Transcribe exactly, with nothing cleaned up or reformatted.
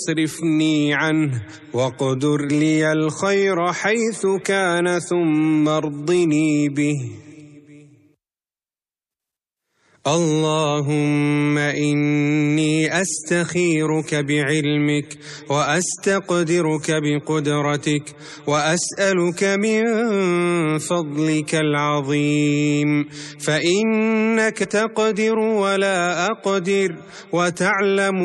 واصرفني عنه واقدر لي الخير حيث كان ثم ارضني به. اللهم إني أستخيرك بعلمك وأستقدرك بقدرتك وأسألك من فضلك العظيم، فإنك تقدر ولا أقدر وتعلم